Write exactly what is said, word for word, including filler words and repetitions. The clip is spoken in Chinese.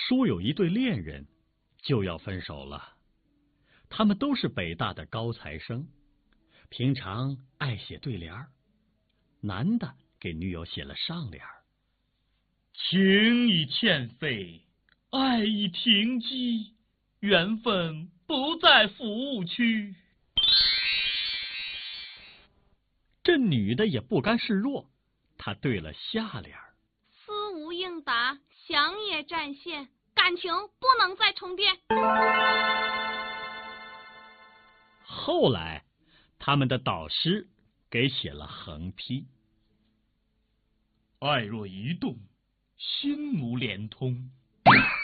书有一对恋人就要分手了，他们都是北大的高材生，平常爱写对联儿。男的给女友写了上联儿： 情已欠费，爱已停机，缘分不在服务区。 这女的也不甘示弱，她对了下联儿： 思无应答，想也占线，感情不能再重叠。 后来他们的导师给写了横批： 爱若移动，心无连通。